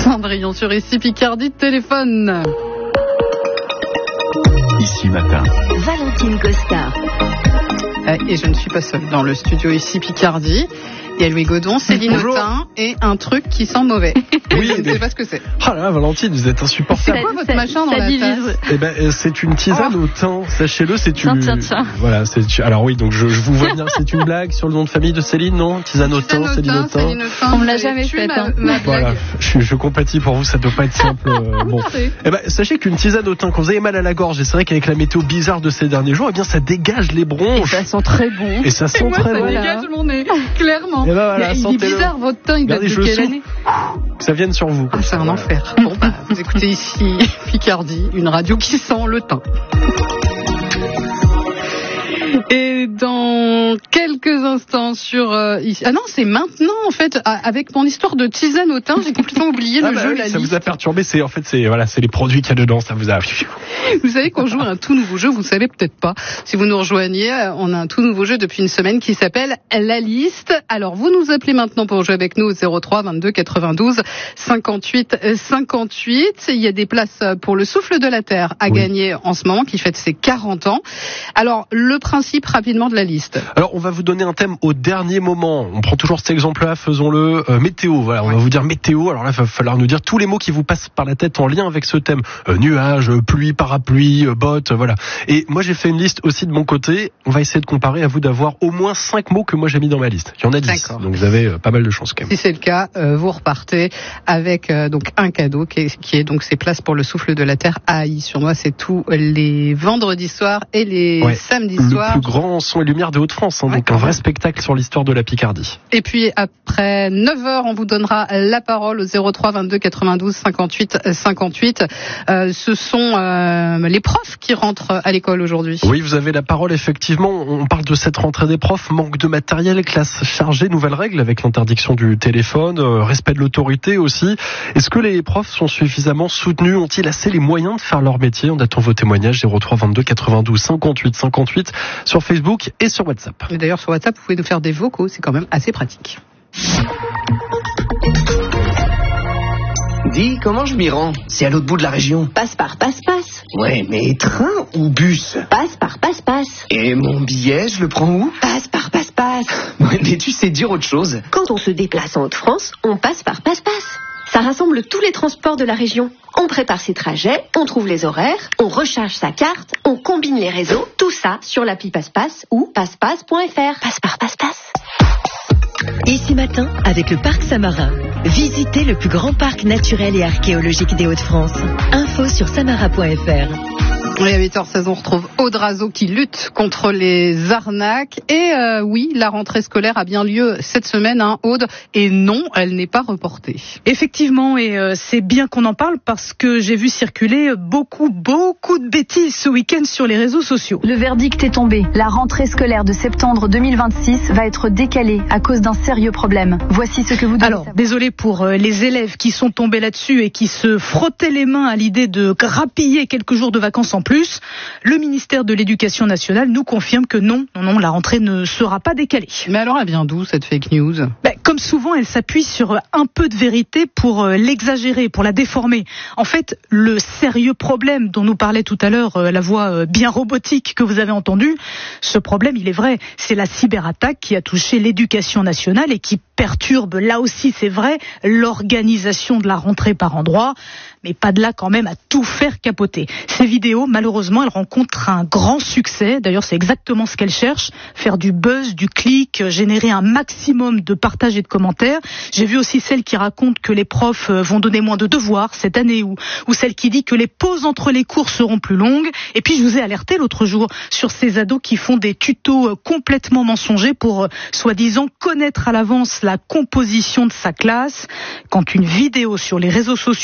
Cendrillon sur Ici Picardie, téléphone. Ici Matin. Valentine Costa. Et je ne suis pas seule dans le studio Ici Picardie. Il y a Louis Godon, Céline Autain et un truc qui sent mauvais. Oui, je ne sais pas ce que c'est. Ah là, Valentine, vous êtes insupportable. C'est quoi votre machin dans la tasse? Eh ben, c'est une tisane au thym. Sachez-le, c'est une. Tiens. Voilà, alors oui, donc je vous vois bien, c'est une blague sur le nom de famille de Céline, non? Tisane au thym, Céline Autain. On me l'a jamais fait. Voilà, je compatis pour vous, ça doit pas être simple. Bon. Eh ben, sachez qu'une tisane au thym, quand vous avez mal à la gorge, et c'est vrai qu'avec la météo bizarre de ces derniers jours, eh bien, ça dégage les bronches. Et ça sent très bon. Et ça sent très bon. Ça dégage mon nez, clairement. Et ben voilà, il est bizarre votre teint, il date de quelle année? Que ça vienne sur vous. Ah, c'est un enfer. Bon, vous écoutez Ici Picardie, une radio qui sent le teint. Et dans quelques instants sur... Ah non, c'est maintenant en fait, avec mon histoire de tisane au thym, j'ai complètement oublié le jeu. Ça vous a perturbé, c'est les produits qu'il y a dedans, ça vous a... Vous savez qu'on joue à un tout nouveau jeu, vous savez peut-être pas. Si vous nous rejoignez, on a un tout nouveau jeu depuis une semaine qui s'appelle La Liste. Alors vous nous appelez maintenant pour jouer avec nous au 03 22 92 58 58. Il y a des places pour le Souffle de la Terre à gagner en ce moment, qui fête ses 40 ans. Alors le principe rapidement de la liste. Alors on va vous donner un thème au dernier moment. On prend toujours cet exemple-là, faisons-le. Météo, voilà, on va vous dire météo. Alors là, il va falloir nous dire tous les mots qui vous passent par la tête en lien avec ce thème. Nuages, pluie, parapluie, bottes, voilà. Et moi j'ai fait une liste aussi de mon côté. On va essayer de comparer, à vous d'avoir au moins 5 mots que moi j'ai mis dans ma liste. Il y en a 10, D'accord. Donc vous avez pas mal de chance quand même. Si c'est le cas, vous repartez avec donc un cadeau qui est donc ces places pour le Souffle de la Terre à Ailly-sur-Noix. C'est tous les vendredis soirs et les samedis soirs. Le plus grand son et lumière de Hauts-de-France, donc un vrai spectacle sur l'histoire de la Picardie. Et puis après 9h, on vous donnera la parole au 03 22 92 58 58. Ce sont les profs qui rentrent à l'école aujourd'hui. Oui, vous avez la parole, effectivement. On parle de cette rentrée des profs, manque de matériel, classe chargée, nouvelles règles avec l'interdiction du téléphone, respect de l'autorité aussi. Est-ce que les profs sont suffisamment soutenus? Ont-ils assez les moyens de faire leur métier? On attend vos témoignages 03 22 92 58 58 sur Facebook et sur WhatsApp. Et d'ailleurs, sur WhatsApp, vous pouvez nous faire des vocaux, c'est quand même assez pratique. Dis, comment je m'y rends? C'est à l'autre bout de la région. Passe par passe-passe. Ouais, mais train ou bus? Passe par passe-passe. Et mon billet, je le prends où? Passe par passe-passe. Ouais, mais tu sais dire autre chose. Quand on se déplace en Haute-France, on passe par passe-passe. Ça rassemble tous les transports de la région. On prépare ses trajets, on trouve les horaires, on recharge sa carte, on combine les réseaux. Tout ça sur l'appli Passe-Passe ou passepasse.fr. Passe par passe-passe. Ici Matin, avec le Parc Samarin. Visitez le plus grand parc naturel et archéologique des Hauts-de-France. Info sur samara.fr. Et à 8h16, on retrouve Aude Razeau qui lutte contre les arnaques. Et oui, la rentrée scolaire a bien lieu cette semaine, Aude. Et non, elle n'est pas reportée. Effectivement, et c'est bien qu'on en parle parce que j'ai vu circuler beaucoup de bêtises ce week-end sur les réseaux sociaux. Le verdict est tombé. La rentrée scolaire de septembre 2026 va être décalée à cause d'un sérieux problème. Voici ce que vous devez savoir. Désolé pour les élèves qui sont tombés là-dessus et qui se frottaient les mains à l'idée de grappiller quelques jours de vacances en plus. Le ministère de l'Éducation nationale nous confirme que non, la rentrée ne sera pas décalée. Mais alors, elle vient d'où cette fake news? Comme souvent, elle s'appuie sur un peu de vérité pour l'exagérer, pour la déformer. En fait, le sérieux problème dont nous parlait tout à l'heure la voix bien robotique que vous avez entendue, ce problème, il est vrai, c'est la cyberattaque qui a touché l'éducation nationale et qui perturbe, là aussi c'est vrai, l'organisation de la rentrée par endroits, mais pas de là quand même à tout faire capoter. Ces vidéos, malheureusement, elles rencontrent un grand succès. D'ailleurs, c'est exactement ce qu'elles cherchent, faire du buzz, du clic, générer un maximum de partages et de commentaires. J'ai vu aussi celle qui raconte que les profs vont donner moins de devoirs cette année, ou celle qui dit que les pauses entre les cours seront plus longues. Et puis, je vous ai alerté l'autre jour sur ces ados qui font des tutos complètement mensongers pour, soi-disant, connaître à l'avance la composition de sa classe. Quand une vidéo sur les réseaux sociaux